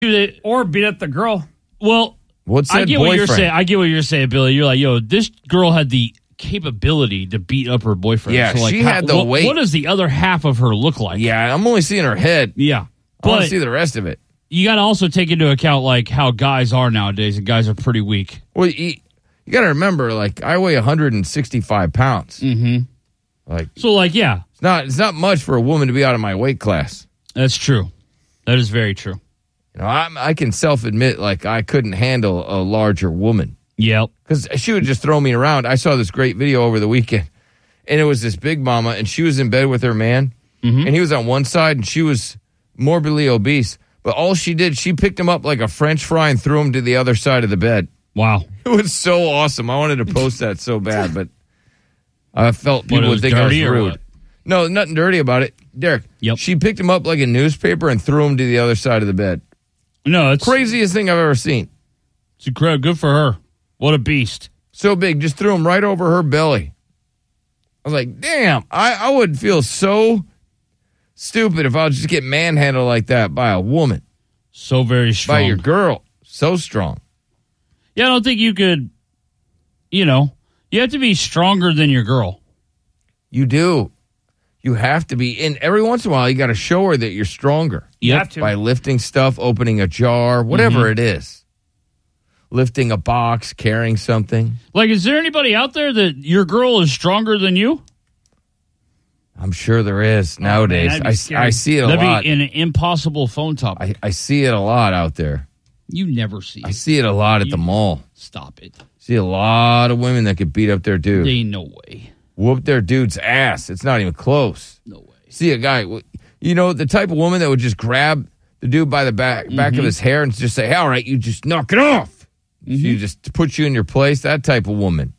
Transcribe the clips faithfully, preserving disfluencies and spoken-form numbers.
Or beat up the girl. Well, What's that I get boyfriend? what you're saying. I get what you're saying, Billy. You're like, yo, this girl had the capability to beat up her boyfriend. Yeah, so like, she how, had the what, weight. What does the other half of her look like? Yeah, I'm only seeing her head. Yeah. I want But to see the rest of it. you got to also take into account like how guys are nowadays, and guys are pretty weak. Well, you, you got to remember, like, I weigh one hundred sixty-five pounds. Mm-hmm. Like, So like, yeah, it's not it's not much for a woman to be out of my weight class. that's true. That is very true. You know, I, I can self-admit, like, I couldn't handle a larger woman. Yep. Because she would just throw me around. I saw this great video over the weekend, and it was this big mama, and she was in bed with her man, Mm-hmm. and he was on one side, and she was morbidly obese. But all she did, she picked him up like a French fry and threw him to the other side of the bed. Wow. It was so awesome. I wanted to post that so bad, but I felt What, people it would was think I was dirty or rude. what? No, nothing dirty about it. Derek, Yep. she picked him up like a newspaper and threw him to the other side of the bed. No, it's Craziest thing I've ever seen. It's incredible. Good for her. What a beast. So big, just threw him right over her belly. I was like, damn, I, I would feel so stupid if I would just get manhandled like that by a woman, So very strong. by your girl. So strong. Yeah, I don't think you could, you know, you have to be stronger than your girl. You do. You have to be. And every once in a while, you got to show her that you're stronger. You Yep. have to. By lifting stuff, opening a jar, whatever Mm-hmm. it is. Lifting a box, carrying something. Like, is there anybody out there that your girl is stronger than you? I'm sure there is nowadays. that'd be I, scary. I see it a That'd lot. be an impossible phone topic. I, I see it a lot out there. you never see I it. see it a lot at You- the mall. Stop it. See a lot of women that could beat up their dude. There ain't no way. Whoop their dude's ass. It's not even close. No way. See a guy, you know, the type of woman that would just grab the dude by the back back Mm-hmm. of his hair and just say, hey, all right, you just knock it off. Mm-hmm. She just puts you in your place, that type of woman.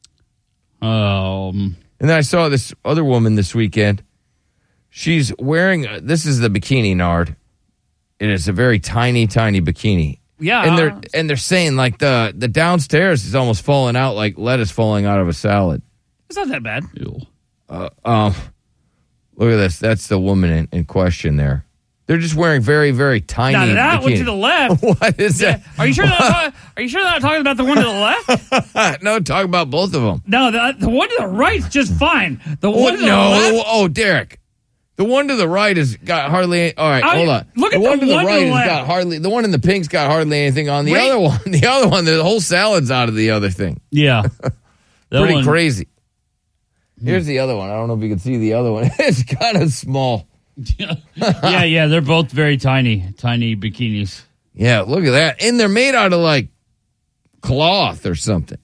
Um, And then I saw this other woman this weekend. She's wearing, uh, this is the bikini, Nard. It is a very tiny, tiny bikini. Yeah. And they're and they're saying like the, the downstairs is almost falling out like lettuce falling out of a salad. It's not that bad. ew. Uh, um, look at this. That's the woman in, in question there. They're just wearing very, very tiny Now, that bikini. went to the left. What is that? Are you sure that? I'm talking, are you sure that I'm talking about the one to the left? No, talk about both of them. No, the, the one to the right's just fine. The Oh, one to the no. left. Oh, Derek. The one to the right has got hardly any, all right, I- hold on. look the at the one to the one to right the has left. got hardly, the one in the pink's got hardly anything on. The Wait. other one, the other one, the whole salad's out of the other thing. Yeah. That Pretty one- crazy. Here's the other one. I don't know if you can see the other one. It's kind of small. yeah, yeah. They're both very tiny, tiny bikinis. Yeah, look at that. And they're made out of like cloth or something.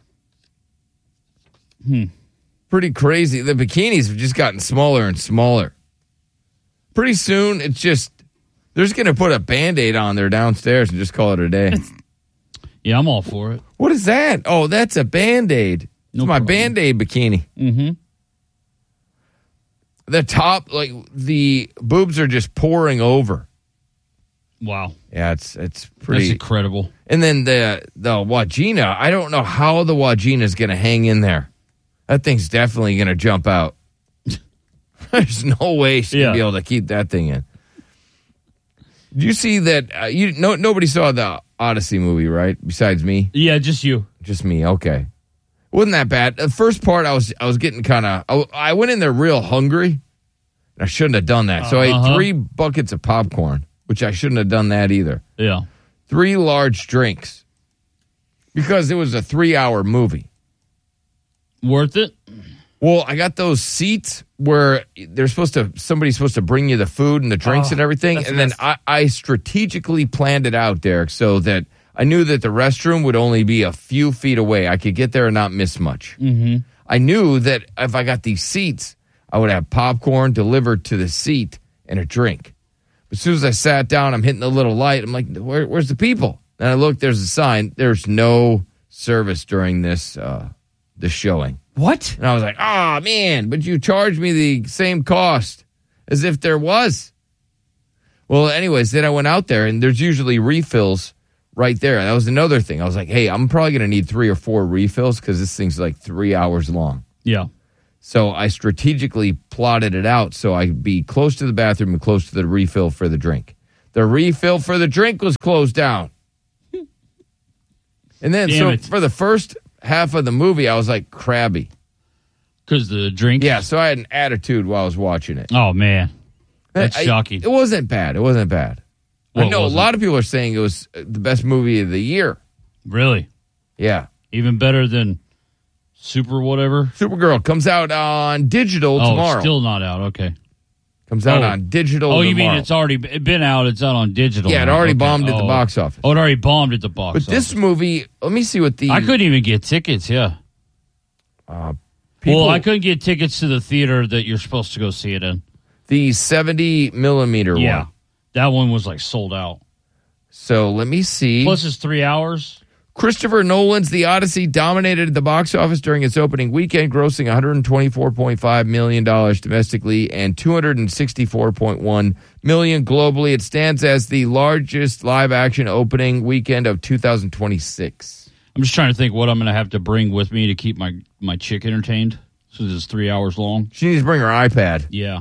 Hmm. Pretty crazy. The bikinis have just gotten smaller and smaller. Pretty soon, it's just, they're just going to put a Band-Aid on there downstairs and just call it a day. Yeah, I'm all for it. What is that? Oh, that's a Band-Aid. It's No my problem. Band-Aid bikini. Mm-hmm. The top, like, the boobs are just pouring over. Wow. Yeah, it's it's That's pretty. incredible. And then the the Wagina, I don't know how the Wagina is going to hang in there. That thing's definitely going to jump out. There's no way she's Yeah. going to be able to keep that thing in. Did you see that? Uh, you no nobody saw the Odyssey movie, right? Besides me, Yeah, just you. just me. Okay, wasn't that bad? The first part, I was I was getting kind of. I, I went in there real hungry. I shouldn't have done that. So I ate Uh-huh. three buckets of popcorn, which I shouldn't have done that either. Yeah. Three large drinks because it was a three-hour movie. Worth it? Well, I got those seats where they're supposed to, somebody's supposed to bring you the food and the drinks Oh, and everything. that's And then I, I strategically planned it out, Derek, so that I knew that the restroom would only be a few feet away. I could get there and not miss much. Mm-hmm. I knew that if I got these seats, I would have popcorn delivered to the seat and a drink. As soon as I sat down, I'm hitting the little light. I'm like, Where, where's the people? And I look, there's a sign. There's no service during this uh, this showing. What? And I was like, oh, man, but you charged me the same cost as if there was. Well, anyways, then I went out there, and there's usually refills right there. That was another thing. I was like, hey, I'm probably going to need three or four refills because this thing's like three hours long. Yeah. So I strategically plotted it out so I'd be close to the bathroom and close to the refill for the drink. The refill for the drink was closed down. And then, Damn so it. for the first half of the movie, I was like crabby. Because the drink? Yeah, so I had an attitude while I was watching it. Oh, man. That's I- shocking. It wasn't bad. It wasn't bad. Well, I know it a wasn't. lot of people are saying it was the best movie of the year. Really? Yeah. Even better than Super whatever? Supergirl comes out on digital Oh, tomorrow. still not out. Okay. Comes out Oh. on digital Oh, you tomorrow. mean it's already been out? It's out on digital. Yeah, it now. already Okay. bombed at the Oh. box office. Oh, it already bombed at the box But this office. movie, let me see what the I couldn't even get tickets, yeah. uh, people, Well, I couldn't get tickets to the theater that you're supposed to go see it in. the seventy millimeter Yeah. one. That one was like sold out. So let me see. Plus, it's three hours. Christopher Nolan's The Odyssey dominated the box office during its opening weekend, grossing one hundred twenty-four point five million dollars domestically and two hundred sixty-four point one million dollars globally. It stands as the largest live-action opening weekend of two thousand twenty-six. I'm just trying to think what I'm going to have to bring with me to keep my, my chick entertained since it's three hours long. She needs to bring her iPad. Yeah.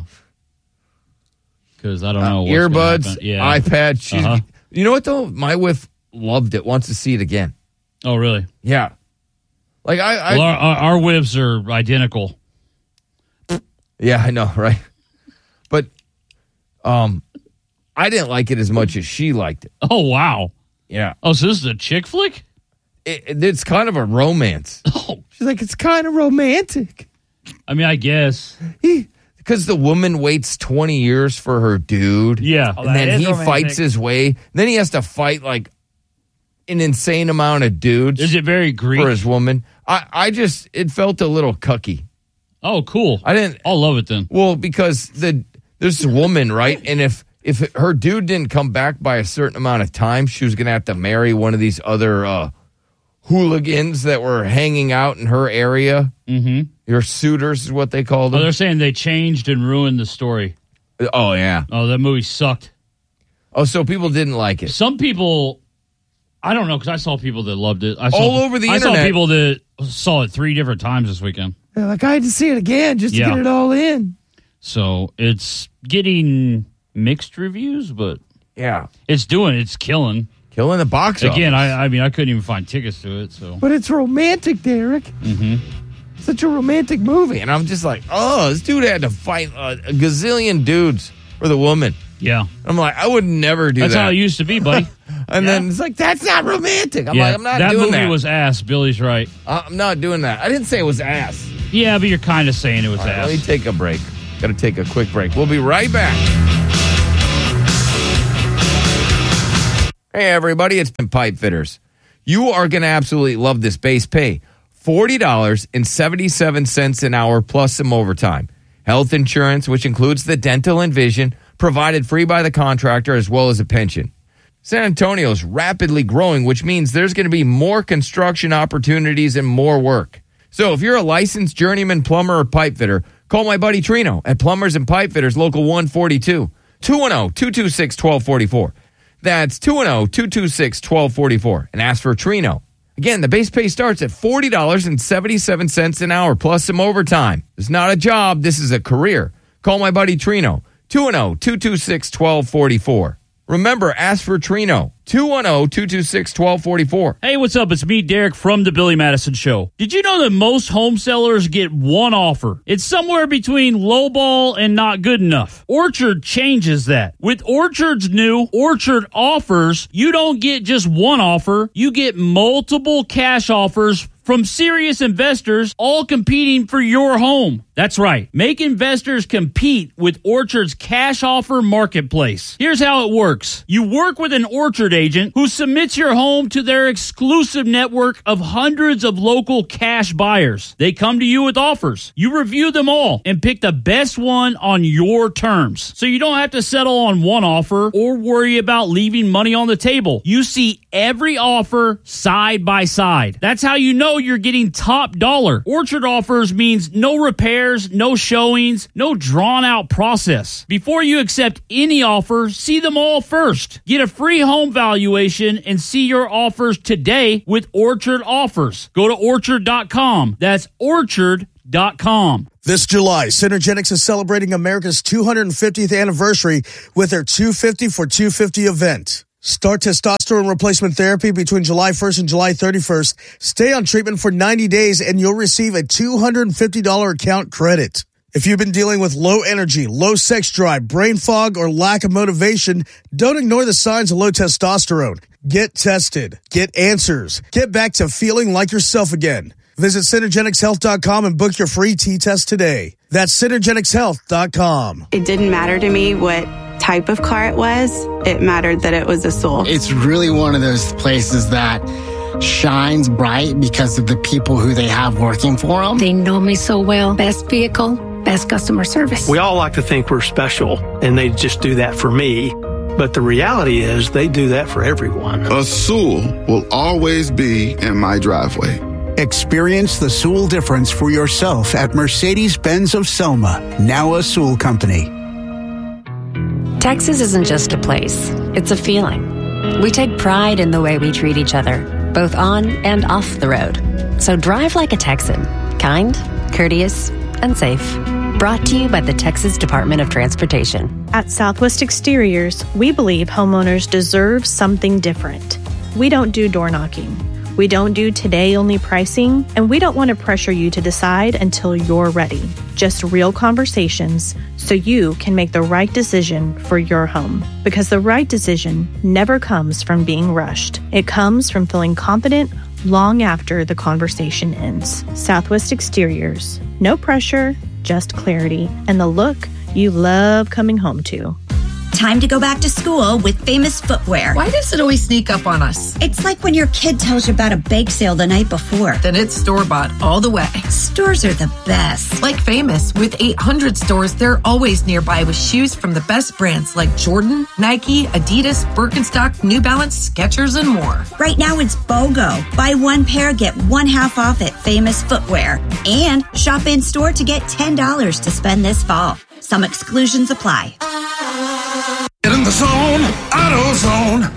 Because I don't know. Uh, what's gonna earbuds, happen. Yeah. iPad. She's, Uh-huh. You know what, though? My wife loved it, wants to see it again. Oh, really? Yeah. Like, I... I Well, our, our, our whibs are identical. Yeah, I know, right? But um, I didn't like it as much as she liked it. Oh, wow. Yeah. Oh, so this is a chick flick? It, it- it's kind of a romance. Oh, She's like, it's kind of romantic. I mean, I guess. Because the woman waits twenty years for her dude. Yeah. Oh, And that then is he romantic. fights his way. Then he has to fight like an insane amount of dudes Is it very Greek? for his woman. I, I just, it felt a little cucky. Oh, cool. I didn't, I'll love it then. well, because the there's a woman, right? And if, if her dude didn't come back by a certain amount of time, she was going to have to marry one of these other uh, hooligans that were hanging out in her area. Mm-hmm. Your suitors is what they called Oh, them. they're saying they changed and ruined the story. Oh, yeah. Oh, that movie sucked. Oh, so people didn't like it. Some people, I don't know, because I saw people that loved it. I saw, All over the I internet. saw people that saw it three different times this weekend. They're like, I had to see it again just to Yeah. get it all in. So it's getting mixed reviews, but Yeah. it's doing, it's killing. Killing the box office. Again, I, I mean, I couldn't even find tickets to it. So But it's romantic, Derek. Mhm. Such a romantic movie. And I'm just like, oh, this dude had to fight a, a gazillion dudes for the woman. yeah, I'm like, I would never do that's that. how it used to be, buddy. and then it's like, that's not romantic. I'm yeah, like, I'm not that doing movie that. was ass. Billy's right. Uh, I'm not doing that. I didn't say it was ass. Yeah, but you're kind of saying it was All right, ass. let me take a break. Got to take a quick break. We'll be right back. Hey, everybody, it's been Pipe Fitters. You are going to absolutely love this base pay. forty dollars and seventy-seven cents an hour plus some overtime. Health insurance, which includes the dental and vision, provided free by the contractor as well as a pension. San Antonio is rapidly growing, which means there's going to be more construction opportunities and more work. So if you're a licensed journeyman plumber or pipe fitter, call my buddy Trino at Plumbers and Pipe Fitters Local one forty-two, two one zero, two two six, one two four four. That's two one zero, two two six, one two four four and ask for Trino. Again, the base pay starts at forty dollars and seventy-seven cents an hour plus some overtime. It's not a job, this is a career. Call my buddy Trino, two one zero, two two six, one two four four. Remember, ask for Trino, two one zero, two two six, one two four four. Hey, what's up? It's me, Derek, from The Billy Madison Show. Did you know that most home sellers get one offer? It's somewhere between lowball and not good enough. Orchard changes that. With Orchard's new Orchard Offers, you don't get just one offer. You get multiple cash offers from serious investors, all competing for your home. That's right. Make investors compete with Orchard's cash offer marketplace. Here's how it works. You work with an Orchard agent who submits your home to their exclusive network of hundreds of local cash buyers. They come to you with offers. You review them all and pick the best one on your terms. So you don't have to settle on one offer or worry about leaving money on the table. You see every offer side by side. That's how you know you're getting top dollar. Orchard Offers means no repairs, no showings, no drawn out process. Before you accept any offer, see them all first. Get a free home valuation and see your offers today with Orchard Offers. Go to orchard dot com. That's orchard dot com. This July, Synergenics is celebrating America's two hundred fiftieth anniversary with their two fifty for two fifty event. Start testosterone replacement therapy between July first and July thirty-first. Stay on treatment for ninety days and you'll receive a two hundred fifty dollars account credit. If you've been dealing with low energy, low sex drive, brain fog, or lack of motivation, don't ignore the signs of low testosterone. Get tested. Get answers. Get back to feeling like yourself again. Visit Synergenics Health dot com and book your free T-test today. That's Synergenics Health dot com. It didn't matter to me what type of car it was. It mattered that it was a Soul. It's really one of those places that shines bright because of the people who they have working for them. They know me so well. Best vehicle, best customer service. We all like to think we're special, and they just do that for me. But the reality is they do that for everyone. A Soul will always be in my driveway. Experience the Soul difference for yourself at Mercedes-Benz of Selma, now a Soul company. Texas isn't just a place, it's a feeling. We take pride in the way we treat each other, both on and off the road. So drive like a Texan, kind, courteous, and safe. Brought to you by the Texas Department of Transportation. At Southwest Exteriors, we believe homeowners deserve something different. We don't do door knocking. We don't do today-only pricing, and we don't want to pressure you to decide until you're ready. Just real conversations so you can make the right decision for your home. Because the right decision never comes from being rushed. It comes from feeling confident long after the conversation ends. Southwest Exteriors. No pressure, just clarity, and the look you love coming home to. Time to go back to school with Famous Footwear. Why does it always sneak up on us? It's like when your kid tells you about a bake sale the night before. Then it's store-bought all the way. Stores are the best. Like Famous, with eight hundred stores, they're always nearby with shoes from the best brands like Jordan, Nike, Adidas, Birkenstock, New Balance, Skechers, and more. Right now it's BOGO. Buy one pair, get one half off at Famous Footwear. And shop in-store to get ten dollars to spend this fall. Some exclusions apply. Get in the zone, AutoZone.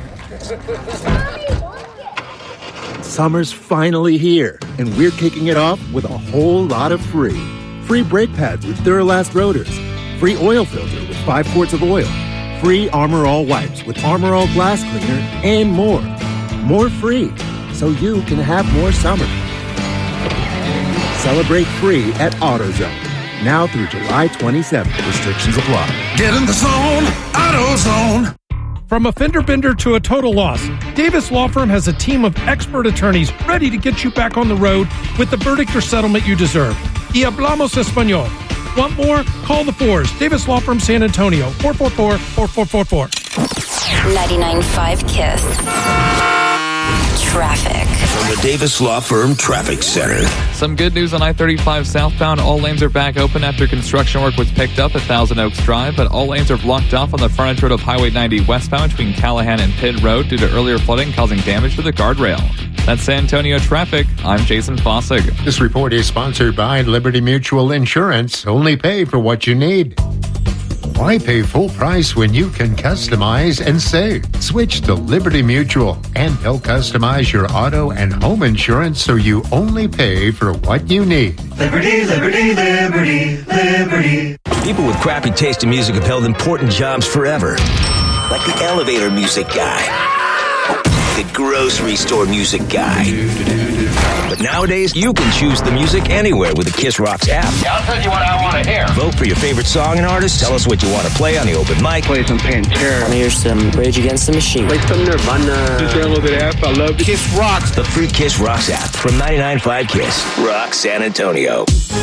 Summer's finally here, and we're kicking it off with a whole lot of free. Free brake pads with Duralast rotors. Free oil filter with five quarts of oil. Free Armor All wipes with Armor All glass cleaner, and more. More free, so you can have more summer. Celebrate free at AutoZone. Now through July twenty-seventh. Restrictions apply. Get in the zone, AutoZone. From a fender bender to a total loss, Davis Law Firm has a team of expert attorneys ready to get you back on the road with the verdict or settlement you deserve. Y hablamos español. Want more? Call the fours. Davis Law Firm San Antonio, four four four, four four four four. ninety-nine point five KISS. Traffic. From the Davis Law Firm Traffic Center. Some good news on I thirty-five southbound. All lanes are back open after construction work was picked up at Thousand Oaks Drive, but all lanes are blocked off on the frontage road of Highway ninety westbound between Callahan and Pitt Road due to earlier flooding causing damage to the guardrail. That's San Antonio traffic. I'm Jason Fossig. This report is sponsored by Liberty Mutual Insurance. Only pay for what you need. Why pay full price when you can customize and save? Switch to Liberty Mutual, and they'll customize your auto and home insurance so you only pay for what you need. Liberty, liberty, liberty, liberty. People with crappy taste in music have held important jobs forever. Like the elevator music guy. The grocery store music guy. But nowadays, you can choose the music anywhere with the Kiss Rocks app. Yeah, I'll tell you what I want to hear. Vote for your favorite song and artist. Tell us what you want to play on the open mic. Play some Pantera. I want to hear some Rage Against the Machine. Play some Nirvana. Just download the app. I love it. Kiss Rocks. The free Kiss Rocks app from ninety-nine point five KISS. Rock San Antonio.